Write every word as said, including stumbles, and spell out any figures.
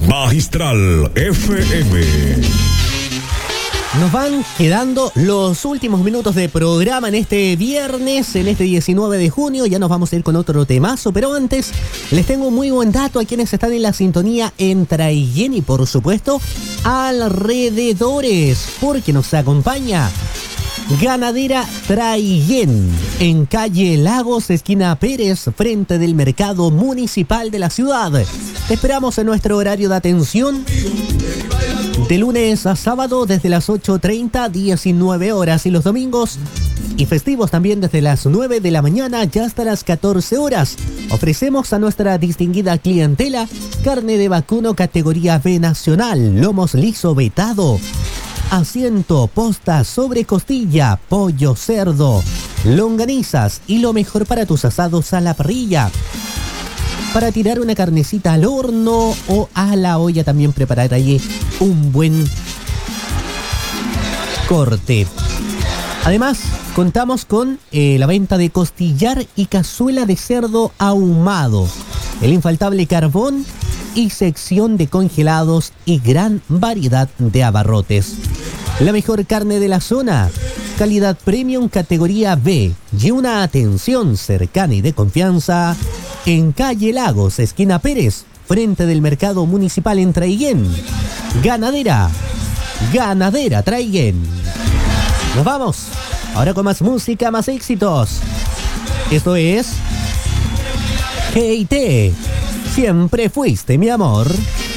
Magistral F M. Nos van quedando los últimos minutos de programa en este viernes, en este diecinueve de junio. Ya nos vamos a ir con otro temazo, pero antes les tengo un muy buen dato a quienes están en la sintonía en Traiguén y por supuesto alrededores, porque nos acompaña Ganadera Traiguén, en calle Lagos, esquina Pérez, frente del mercado municipal de la ciudad. Te esperamos en nuestro horario de atención de lunes a sábado desde las ocho treinta a diecinueve horas y los domingos y festivos también desde las nueve de la mañana ya hasta las catorce horas. Ofrecemos a nuestra distinguida clientela carne de vacuno categoría B nacional, lomos liso vetado, asiento, posta, sobre costilla, pollo, cerdo, longanizas y lo mejor para tus asados a la parrilla. Para tirar una carnecita al horno o a la olla, también preparar ahí un buen corte. Además, contamos con eh, la venta de costillar y cazuela de cerdo ahumado, el infaltable carbón y sección de congelados y gran variedad de abarrotes. La mejor carne de la zona, calidad premium categoría B y una atención cercana y de confianza en calle Lagos, esquina Pérez, frente del mercado municipal en Traiguén. Ganadera, Ganadera Traiguén. Nos vamos, ahora con más música, más éxitos. Esto es G I T, siempre fuiste mi amor.